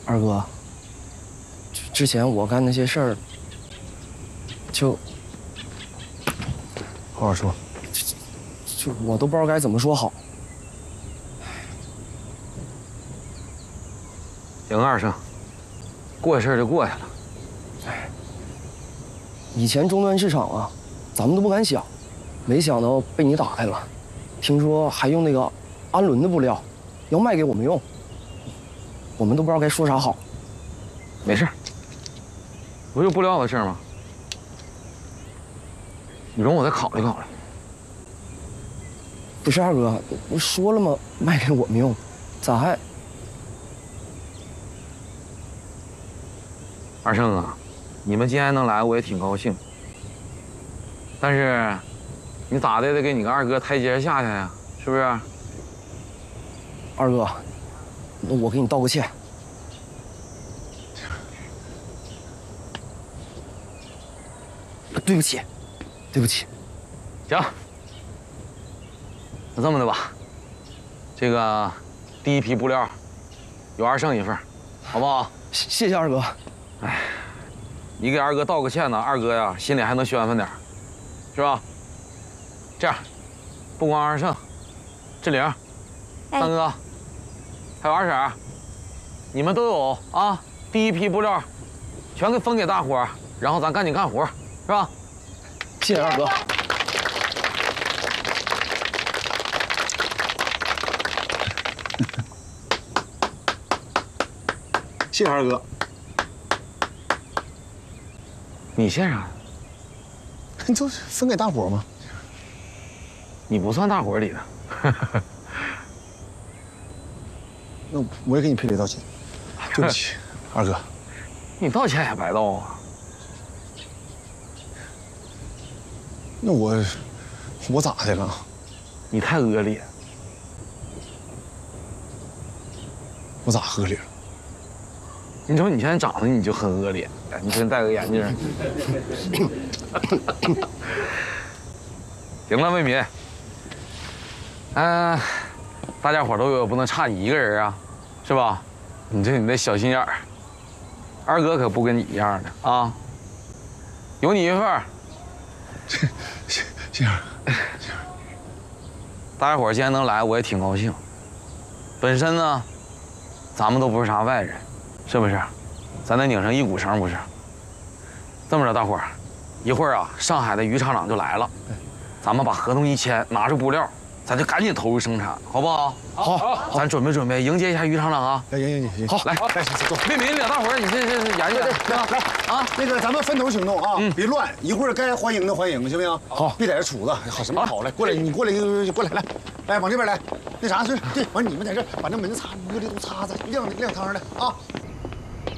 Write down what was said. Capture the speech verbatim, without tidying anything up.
二哥，之前我干那些事儿，就好好说。 就我都不知道该怎么说好。 行，二胜，过去事儿就过去了。 哎，以前终端市场啊，咱们都不敢想，没想到被你打开了。听说还用那个氨纶的布料，要卖给我们用，我们都不知道该说啥好。 没事，不就布料的事吗？你容我再考虑考虑。 不是二哥，我说了吗？卖给我们用，咋还？ 二胜啊，你们今天能来，我也挺高兴。但是，你咋的也得给你个二哥台阶下下呀，是不是？ 二哥，那我给你道个歉。对不起，对不起。 行，那这么的吧，这个第一批布料有二胜一份，好不好？ 谢谢二哥。 哎，你给二哥道个歉呢，二哥呀心里还能宣愤点，是吧？这样，不光二胜，志玲、三哥，还有二婶，你们都有啊。第一批布料，全给分给大伙儿，然后咱赶紧干活，是吧？ 谢谢二哥。 谢谢二哥。 你谢啥？ 你就是分给大伙吗？ 你不算大伙里的。 那我也给你赔礼道歉，对不起，二哥。 你道歉也白道啊。 那我我咋的了？ 你太恶劣。 我咋恶劣了？ 你瞅你现在长得你就很恶劣，你先戴个眼镜。行了，魏敏。嗯、呃，大家伙都有，不能差你一个人啊，是吧？你这你那小心眼儿，二哥可不跟你一样的啊，有你一份儿。 谢谢二哥。 大家伙今天能来，我也挺高兴。本身呢，咱们都不是啥外人，是不是？咱得拧上一股绳，不是？这么着，大伙儿，一会儿啊，上海的于厂长就来了，咱们把合同一签，拿着布料，咱就赶紧投入生产，好不好？ 好，好， 咱准备准备迎接一下于厂长啊！ 来，行行行， 好，来， 来，走。 魏敏，领大伙儿，你这这这研究研究来啊！那个咱们分头行动啊，别乱，一会儿该欢迎的欢迎，行不行？ 好， 别在这杵着，好什么好来，过来，你过来，过来，来，来往这边来。那啥是，对，完你们在这把那门擦，玻璃都擦擦，亮亮堂的啊。